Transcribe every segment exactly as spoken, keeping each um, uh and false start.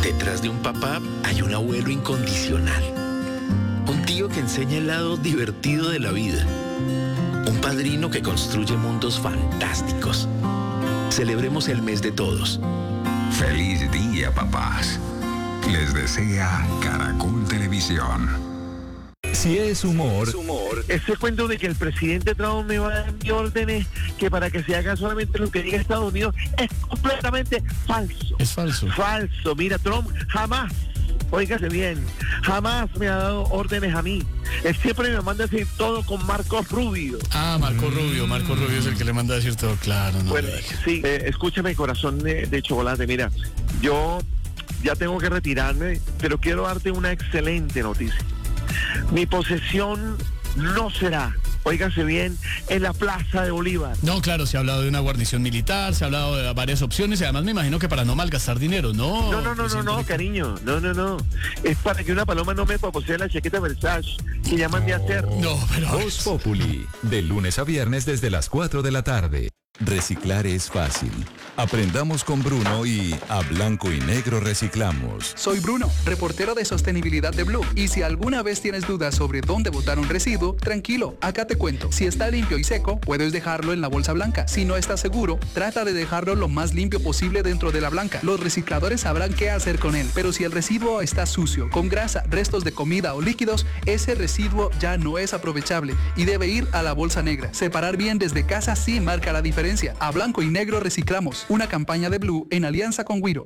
Detrás de un papá hay un abuelo incondicional. Un tío que enseña el lado divertido de la vida. Un padrino que construye mundos fantásticos. Celebremos el mes de todos. Feliz día, papás. Les desea Caracol Televisión. Si es humor, es humor. Ese cuento de que el presidente Trump me va a dar mis órdenes que para que se haga solamente lo que diga Estados Unidos es completamente falso. Es falso. Falso. Mira, Trump jamás, óigase bien, jamás me ha dado órdenes a mí. Él siempre me manda a decir todo con Marco Rubio. Ah, Marco mm. Rubio. Marco Rubio es el que le manda a decir todo, claro. No bueno, sí, eh, escúchame, corazón de, de chocolate. Mira, yo ya tengo que retirarme, pero quiero darte una excelente noticia. Mi posesión no será, óigase bien, en la Plaza de Bolívar. No, claro, se ha hablado de una guarnición militar, se ha hablado de varias opciones y además me imagino que para no malgastar dinero, ¿no? No, no, no, no, no, cariño, no, no, no. Es para que una paloma no me posea la chaqueta Versace que ya mandé a hacer. No, pero... Voz Populi, de lunes a viernes desde las cuatro de la tarde. Reciclar es fácil. Aprendamos con Bruno y a blanco y negro reciclamos. Soy Bruno, reportero de sostenibilidad de Blue. Y si alguna vez tienes dudas sobre dónde botar un residuo, tranquilo, acá te cuento. Si está limpio y seco, puedes dejarlo en la bolsa blanca. Si no estás seguro, trata de dejarlo lo más limpio posible dentro de la blanca. Los recicladores sabrán qué hacer con él. Pero si el residuo está sucio, con grasa, restos de comida o líquidos, ese residuo ya no es aprovechable y debe ir a la bolsa negra. Separar bien desde casa sí marca la diferencia. A blanco y negro reciclamos. Una campaña de Blue en alianza con Wiro.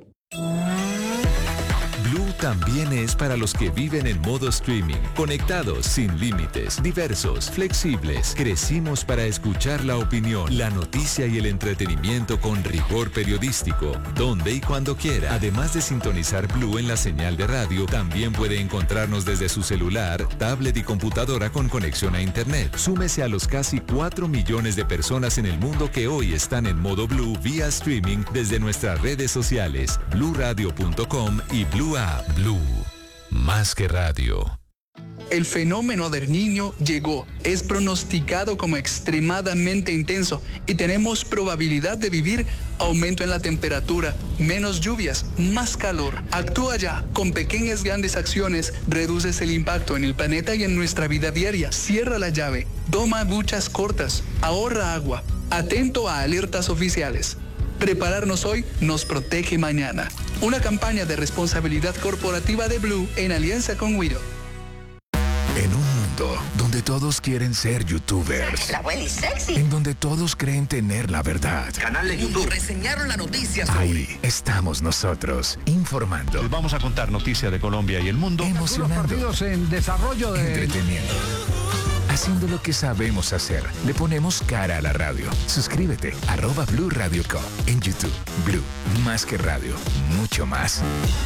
Blue también es para los que viven en modo streaming, conectados, sin límites, diversos, flexibles. Crecimos para escuchar la opinión, la noticia y el entretenimiento con rigor periodístico, donde y cuando quiera. Además de sintonizar Blue en la señal de radio, también puede encontrarnos desde su celular, tablet y computadora con conexión a internet. Súmese a los casi cuatro millones de personas en el mundo que hoy están en modo Blue vía streaming desde nuestras redes sociales, blue radio punto com y Blue App. Blue, más que radio. El fenómeno del Niño llegó. Es pronosticado como extremadamente intenso y tenemos probabilidad de vivir aumento en la temperatura, menos lluvias, más calor. Actúa ya. Con pequeñas grandes acciones reduces el impacto en el planeta y en nuestra vida diaria. Cierra la llave. Toma duchas cortas. Ahorra agua. Atento a alertas oficiales. Prepararnos hoy nos protege mañana. Una campaña de responsabilidad corporativa de Blue en alianza con Wiro. En un mundo donde todos quieren ser youtubers, la abuela sexy, en donde todos creen tener la verdad, canal de YouTube, reseñaron la noticia sobre... Ahí estamos nosotros, informando. Les vamos a contar noticias de Colombia y el mundo. Emocionando. Partidos en desarrollo de... Entreteniendo. Haciendo lo que sabemos hacer. Le ponemos cara a la radio. Suscríbete, arroba Blue Radio Co. En YouTube. Blue, más que radio, mucho más.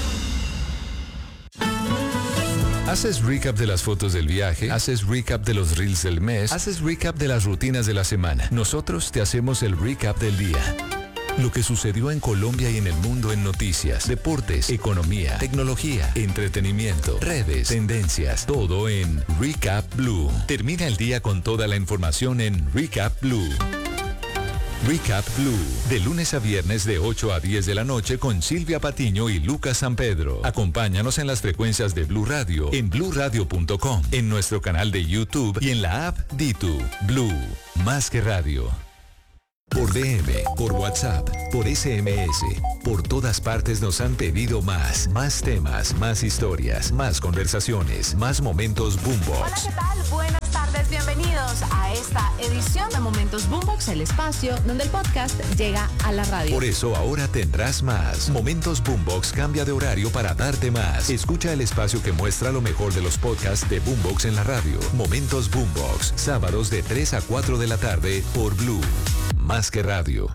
¿Haces recap de las fotos del viaje? ¿Haces recap de los reels del mes? ¿Haces recap de las rutinas de la semana? Nosotros te hacemos el recap del día. Lo que sucedió en Colombia y en el mundo en noticias, deportes, economía, tecnología, entretenimiento, redes, tendencias, todo en Recap Blue. Termina el día con toda la información en Recap Blue. Recap Blue, de lunes a viernes de ocho a diez de la noche con Silvia Patiño y Lucas San Pedro. Acompáñanos en las frecuencias de Blue Radio, en blue radio punto com, en nuestro canal de YouTube y en la app Ditu. Blue, más que radio. Por D M, por WhatsApp, por S M S, por todas partes nos han pedido más, más temas, más historias, más conversaciones, más momentos Boombox. Hola, ¿qué tal? Buenas tardes, bienvenidos a esta edición de Momentos Boombox, el espacio donde el podcast llega a la radio. Por eso ahora tendrás más. Momentos Boombox cambia de horario para darte más. Escucha el espacio que muestra lo mejor de los podcasts de Boombox en la radio. Momentos Boombox, sábados de tres a cuatro de la tarde por Blue. Más que radio.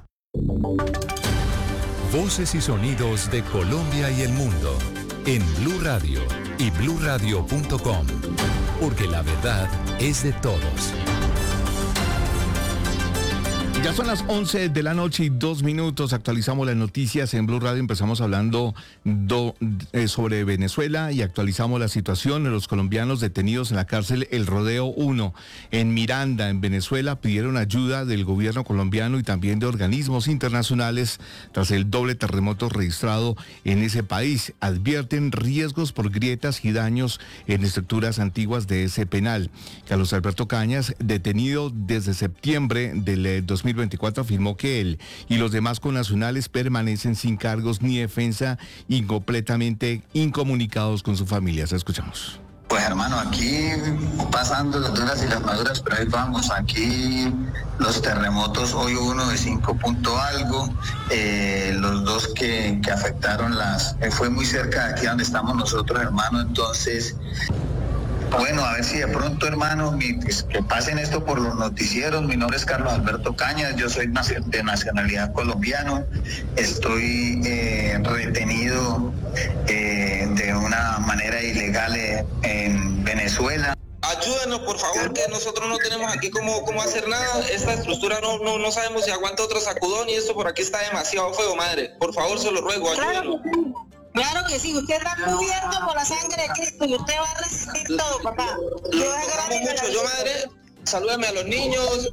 Voces y sonidos de Colombia y el mundo en Blue Radio y blue radio punto com, porque la verdad es de todos. Ya son las once de la noche y dos minutos. Actualizamos las noticias en Blue Radio. Empezamos hablando do, eh, sobre Venezuela y actualizamos la situación de los colombianos detenidos en la cárcel El Rodeo uno. En Miranda, en Venezuela, pidieron ayuda del gobierno colombiano y también de organismos internacionales tras el doble terremoto registrado en ese país. Advierten riesgos por grietas y daños en estructuras antiguas de ese penal. Carlos Alberto Cañas, detenido desde septiembre del dos mil veinticuatro, afirmó que él y los demás connacionales permanecen sin cargos ni defensa y completamente incomunicados con sus familias. Escuchamos. Pues hermano, aquí pasando las duras y las maduras, pero ahí vamos, aquí los terremotos, hoy uno de cinco punto algo, eh, los dos que, que afectaron las, eh, fue muy cerca de aquí donde estamos nosotros, hermano, entonces... Bueno, a ver si de pronto, hermano, mi, que pasen esto por los noticieros. Mi nombre es Carlos Alberto Cañas, yo soy de nacionalidad colombiano, estoy eh, retenido eh, de una manera ilegal eh, en Venezuela. Ayúdenos, por favor, que nosotros no tenemos aquí cómo, cómo hacer nada. Esta estructura no, no, no sabemos si aguanta otro sacudón y esto por aquí está demasiado feo, madre. Por favor, se lo ruego, ayúdenos. Claro que sí, usted está cubierto por la sangre de Cristo y usted va a resistir todo, papá. Lo amamos mucho, yo madre, salúdame a los niños.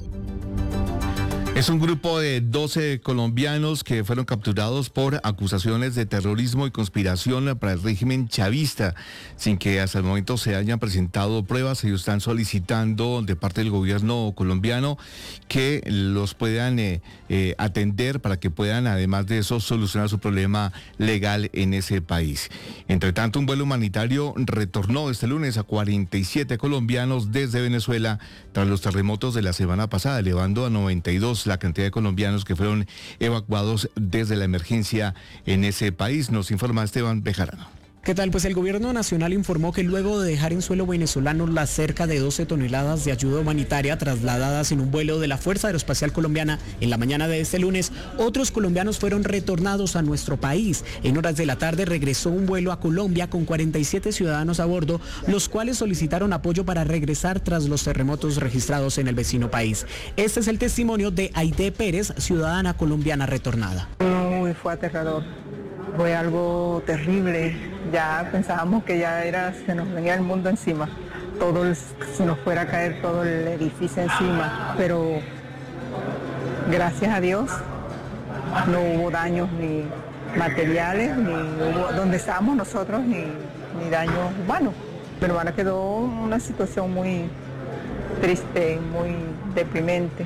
Es un grupo de doce colombianos que fueron capturados por acusaciones de terrorismo y conspiración para el régimen chavista, sin que hasta el momento se hayan presentado pruebas. Ellos están solicitando de parte del gobierno colombiano que los puedan eh, eh, atender para que puedan, además de eso, solucionar su problema legal en ese país. Entre tanto, un vuelo humanitario retornó este lunes a cuarenta y siete colombianos desde Venezuela tras los terremotos de la semana pasada, elevando a noventa y dos la cantidad de colombianos que fueron evacuados desde la emergencia en ese país. Nos informa Esteban Bejarano. ¿Qué tal? Pues el gobierno nacional informó que luego de dejar en suelo venezolano las cerca de doce toneladas de ayuda humanitaria trasladadas en un vuelo de la Fuerza Aeroespacial Colombiana en la mañana de este lunes, otros colombianos fueron retornados a nuestro país. En horas de la tarde regresó un vuelo a Colombia con cuarenta y siete ciudadanos a bordo, los cuales solicitaron apoyo para regresar tras los terremotos registrados en el vecino país. Este es el testimonio de Aide Pérez, ciudadana colombiana retornada. Uy, fue aterrador. Fue algo terrible, ya pensábamos que ya era, se nos venía el mundo encima, todo el, se nos fuera a caer todo el edificio encima, pero gracias a Dios no hubo daños ni materiales, ni hubo, donde estábamos nosotros, ni, ni daños humanos. Mi hermana quedó en una situación muy triste, muy deprimente,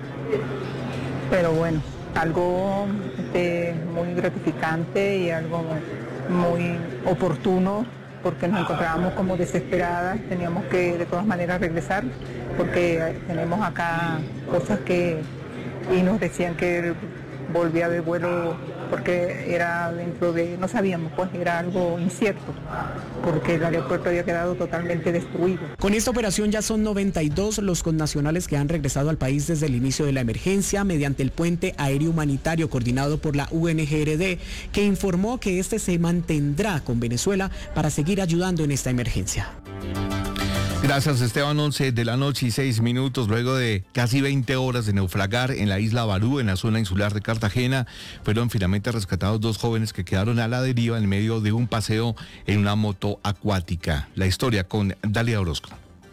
pero bueno. Algo este, muy gratificante y algo muy oportuno porque nos encontrábamos como desesperadas, teníamos que de todas maneras regresar porque tenemos acá cosas que y nos decían que volvía de vuelo porque era dentro de, no sabíamos, pues era algo incierto, porque el aeropuerto había quedado totalmente destruido. Con esta operación ya son noventa y dos los connacionales que han regresado al país desde el inicio de la emergencia mediante el puente aéreo humanitario coordinado por la U N G R D, que informó que este se mantendrá con Venezuela para seguir ayudando en esta emergencia. Gracias, Esteban. Once de la noche y seis minutos. Luego de casi veinte horas de naufragar en la isla Barú, en la zona insular de Cartagena, fueron finalmente rescatados dos jóvenes que quedaron a la deriva en medio de un paseo en una moto acuática. La historia con Dalia Orozco.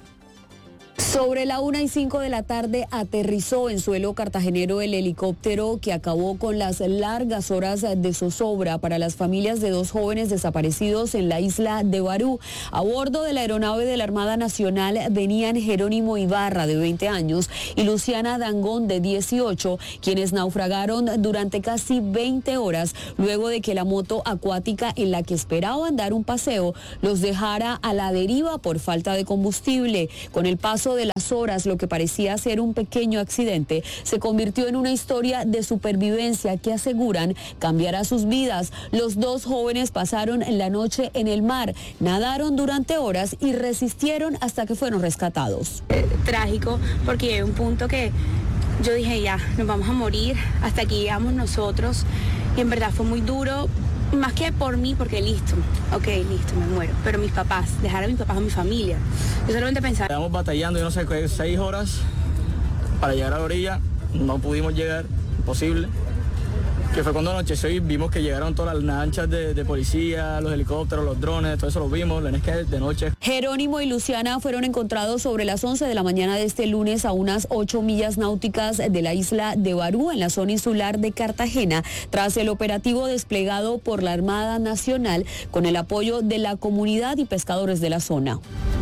Sobre la una y cinco de la tarde aterrizó en suelo cartagenero el helicóptero que acabó con las largas horas de zozobra para las familias de dos jóvenes desaparecidos en la isla de Barú. A bordo de la aeronave de la Armada Nacional venían Jerónimo Ibarra, de veinte años, y Luciana Dangón, de dieciocho, quienes naufragaron durante casi veinte horas luego de que la moto acuática en la que esperaban dar un paseo los dejara a la deriva por falta de combustible. Con el paso de las horas, lo que parecía ser un pequeño accidente se convirtió en una historia de supervivencia que aseguran cambiará sus vidas. Los dos jóvenes pasaron la noche en el mar, nadaron durante horas y resistieron hasta que fueron rescatados. Eh, trágico, porque llegó un punto que yo dije ya, nos vamos a morir, hasta aquí llegamos nosotros, y en verdad fue muy duro. Más que por mí, porque listo, ok, listo, me muero. Pero mis papás, dejar a mis papás a mi familia. Yo solamente pensaba... Estamos batallando, yo no sé, seis horas para llegar a la orilla no pudimos llegar, imposible. Que fue cuando anocheció y vimos que llegaron todas las lanchas de, de policía, los helicópteros, los drones, todo eso lo vimos, la es que de noche. Jerónimo y Luciana fueron encontrados sobre las once de la mañana de este lunes a unas ocho millas náuticas de la isla de Barú, en la zona insular de Cartagena, tras el operativo desplegado por la Armada Nacional con el apoyo de la comunidad y pescadores de la zona.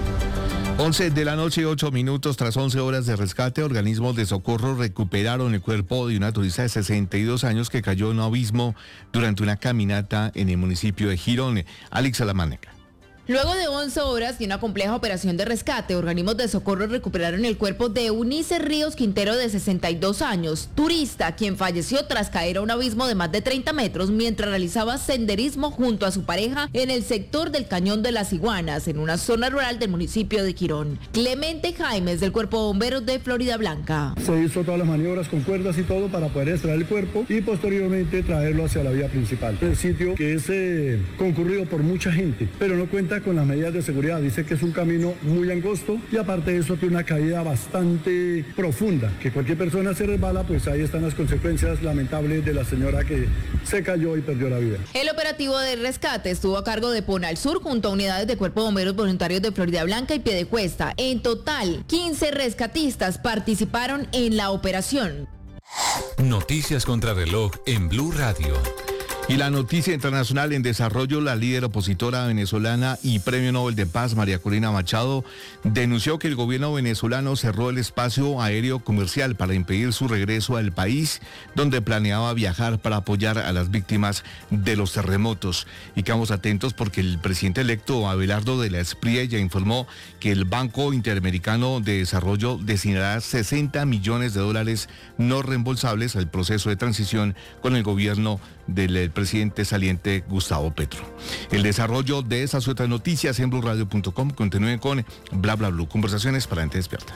once de la noche y ocho minutos, tras once horas de rescate, organismos de socorro recuperaron el cuerpo de una turista de sesenta y dos años que cayó en un abismo durante una caminata en el municipio de Girón. Alex Salamanca. Luego de once horas y una compleja operación de rescate, organismos de socorro recuperaron el cuerpo de Eunice Ríos Quintero, de sesenta y dos años, turista, quien falleció tras caer a un abismo de más de treinta metros mientras realizaba senderismo junto a su pareja en el sector del Cañón de las Iguanas, en una zona rural del municipio de Quirón. Clemente Jaimes, del Cuerpo de Bomberos de Florida Blanca. Se hizo todas las maniobras con cuerdas y todo para poder extraer el cuerpo y posteriormente traerlo hacia la vía principal. El sitio que es eh, concurrido por mucha gente, pero no cuenta con las medidas de seguridad. Dice que es un camino muy angosto y aparte de eso tiene una caída bastante profunda, que cualquier persona se resbala, pues ahí están las consecuencias lamentables de la señora que se cayó y perdió la vida. El operativo de rescate estuvo a cargo de Ponal Sur junto a unidades de Cuerpo de Bomberos Voluntarios de Florida Blanca y Piedecuesta. En total, quince rescatistas participaron en la operación. Noticias contra reloj en Blue Radio. Y la noticia internacional en desarrollo: la líder opositora venezolana y Premio Nobel de Paz, María Corina Machado, denunció que el gobierno venezolano cerró el espacio aéreo comercial para impedir su regreso al país, donde planeaba viajar para apoyar a las víctimas de los terremotos. Y quedamos atentos porque el presidente electo Abelardo de la Espriella informó que el Banco Interamericano de Desarrollo destinará sesenta millones de dólares no reembolsables al proceso de transición con el gobierno del presidente saliente Gustavo Petro. El desarrollo de esas otras noticias en blue radio punto com. Continúen con Bla Bla Blue, conversaciones para gente despierta.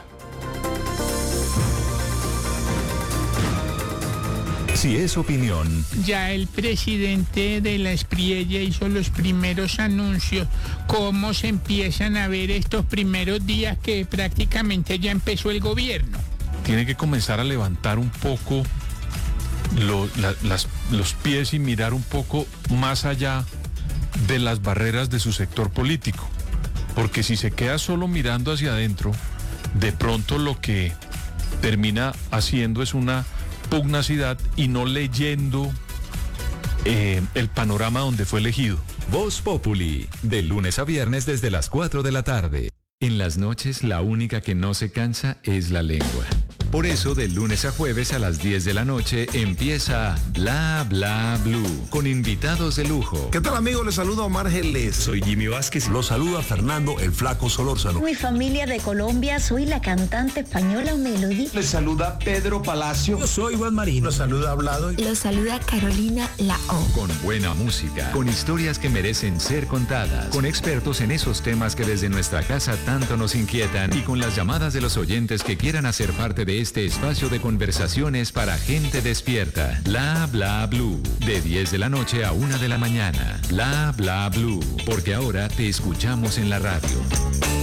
Si es opinión. Ya el presidente de la Espriella hizo los primeros anuncios. ¿Cómo se empiezan a ver estos primeros días que prácticamente ya empezó el gobierno? Tiene que comenzar a levantar un poco Lo, la, las, los pies y mirar un poco más allá de las barreras de su sector político, porque si se queda solo mirando hacia adentro, de pronto lo que termina haciendo es una pugnacidad y no leyendo eh, el panorama donde fue elegido. Voz Populi, de lunes a viernes desde las cuatro de la tarde. En las noches la única que no se cansa es la lengua. Por eso, de lunes a jueves a las diez de la noche empieza Bla Bla Blue, con invitados de lujo. ¿Qué tal, amigos? Les saluda Omar Geles. Soy Jimmy Vázquez. Los saluda Fernando el Flaco Solórzano. Mi familia de Colombia, soy la cantante española Melody. Les saluda Pedro Palacio. Yo soy Juan Marino. Los saluda Hablado. Los saluda Carolina Lao. Con buena música, con historias que merecen ser contadas, con expertos en esos temas que desde nuestra casa tanto nos inquietan y con las llamadas de los oyentes que quieran hacer parte de este espacio de conversaciones para gente despierta. Bla Bla Blue, de diez de la noche a una de la mañana. Bla Bla Blue, porque ahora te escuchamos en la radio.